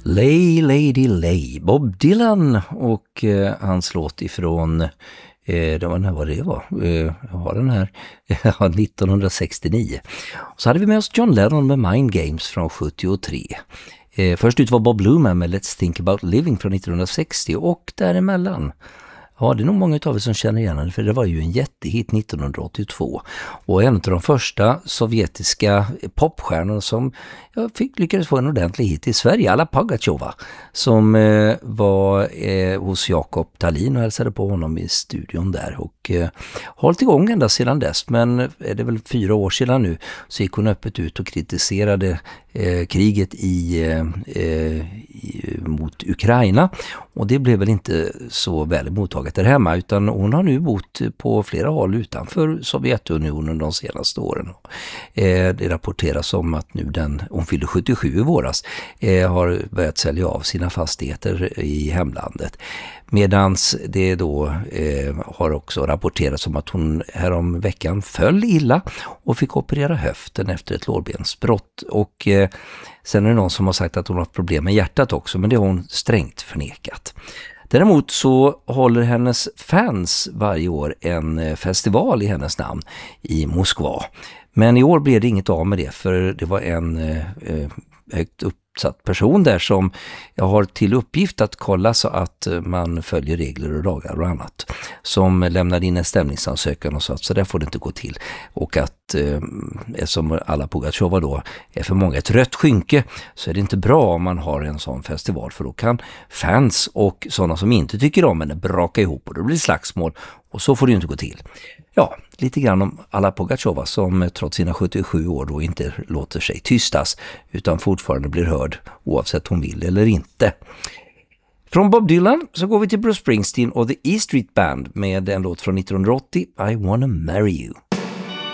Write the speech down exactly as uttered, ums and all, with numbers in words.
Lay Lady Lay, Bob Dylan och eh, hans låt ifrån eh, det var, när var det var? Eh, jag har den här nittonhundrasextionio. Så hade vi med oss John Lennon med Mind Games från sjuttiotre. Eh, först ut var Bob Luman med Let's Think About Living från nittonhundrasextio och däremellan. Ja, det är nog många av er som känner igen den, för det var ju en jättehit nittonhundraåttiotvå. Och en av de första sovjetiska popstjärnorna som jag fick lyckades få en ordentlig hit i Sverige, Alla Pugacheva, som eh, var eh, hos Jakob Tallin och hälsade på honom i studion där. Och eh, hållit igång ända sedan dess, men är det väl fyra år sedan nu så gick hon öppet ut och kritiserade eh, kriget i, eh, i, mot Ukraina. Och det blev väl inte så väl mottaget där hemma, utan hon har nu bott på flera håll utanför Sovjetunionen de senaste åren. Eh, det rapporteras om att nu den, hon fyllde sjuttiosju i våras, eh, har börjat sälja av sina fastigheter i hemlandet. Medans det då eh, har också rapporterats om att hon härom veckan föll illa och fick operera höften efter ett lårbensbrott. Och eh, sen är det någon som har sagt att hon har problem med hjärtat också, men det har hon strängt förnekat. Däremot så håller hennes fans varje år en festival i hennes namn i Moskva. Men i år blev det inget av med det, för det var en eh, högt uppsatt person där som jag har till uppgift att kolla så att man följer regler och lagar och annat, som lämnade in en stämningsansökan och sa att så där får det inte gå till, och att eh, eftersom Alla Pugacheva då är för många ett rött skynke, så är det inte bra om man har en sån festival, för då kan fans och sådana som inte tycker om henne braka ihop och det blir slagsmål, och så får det ju inte gå till. Ja, lite grann om Alla Pugacheva som trots sina sjuttiosju år då inte låter sig tystas utan fortfarande blir hörd oavsett hon vill eller inte. Från Bob Dylan så går vi till Bruce Springsteen och The E Street Band med en låt från nittonhundraåttio, I Wanna Marry You.